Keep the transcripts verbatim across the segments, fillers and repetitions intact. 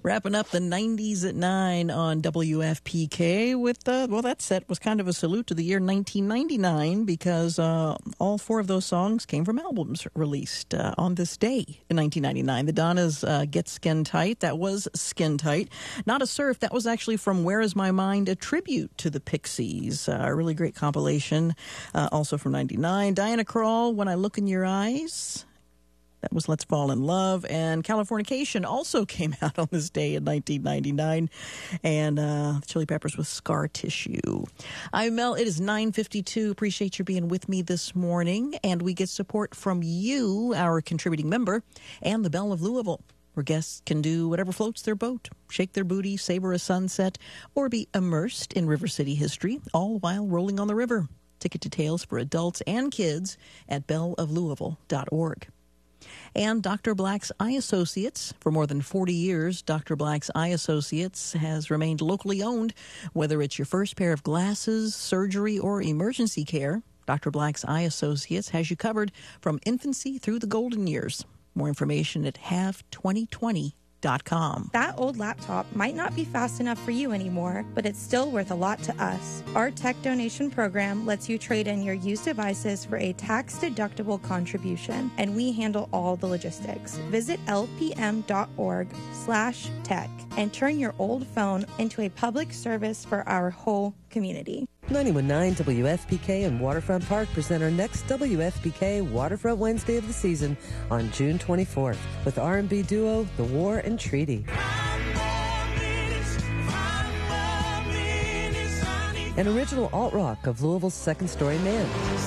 Wrapping up the nineties at nine on W F P K with, uh, well, that set was kind of a salute to the year nineteen ninety-nine because uh, all four of those songs came from albums released uh, on this day in nineteen ninety-nine. The Donnas, uh, Get Skin Tight, that was Skin Tight. Not a Surf, that was actually from Where Is My Mind, a tribute to the Pixies. Uh, a really great compilation, uh, also from ninety-nine. Diana Krall, When I Look in Your Eyes. That was Let's Fall in Love. And Californication also came out on this day in nineteen ninety-nine. And uh, the Chili Peppers with Scar Tissue. I'm Mel. It is nine fifty-two. Appreciate you being with me this morning. And we get support from you, our contributing member, and the Belle of Louisville, where guests can do whatever floats their boat, shake their booty, savor a sunset, or be immersed in River City history, all while rolling on the river. Ticket details for adults and kids at belle of louisville dot org. And Doctor Black's Eye Associates. For more than forty years, Doctor Black's Eye Associates has remained locally owned. Whether it's your first pair of glasses, surgery, or emergency care, Doctor Black's Eye Associates has you covered from infancy through the golden years. More information at have twenty twenty dot com. That old laptop might not be fast enough for you anymore, but it's still worth a lot to us. Our tech donation program lets you trade in your used devices for a tax-deductible contribution, and we handle all the logistics. Visit lpm.org slash tech and turn your old phone into a public service for our whole community. ninety-one point nine W F P K and Waterfront Park present our next W F P K Waterfront Wednesday of the season on June twenty-fourth with R and B duo The War and Treaty. An original alt-rock of Louisville's Second Story Man.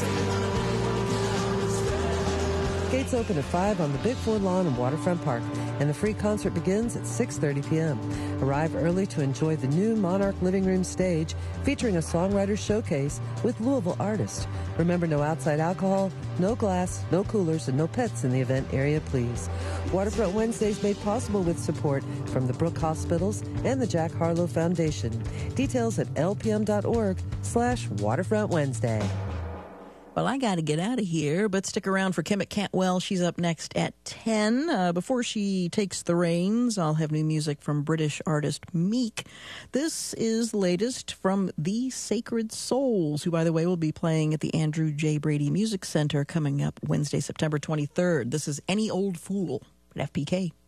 Gates open at five on the Big Four lawn in Waterfront Park, and the free concert begins at six thirty p.m. Arrive early to enjoy the new Monarch Living Room stage featuring a songwriter showcase with Louisville artists. Remember, no outside alcohol, no glass, no coolers, and no pets in the event area, please. Waterfront Wednesdays made possible with support from the Brook Hospitals and the Jack Harlow Foundation. Details at lpm.org slash Waterfront Wednesday. Well, I got to get out of here, but stick around for Kim at Cantwell. She's up next at ten. Uh, before she takes the reins, I'll have new music from British artist Meek. This is the latest from The Sacred Souls, who, by the way, will be playing at the Andrew J. Brady Music Center coming up Wednesday, September twenty-third. This is Any Old Fool at F P K.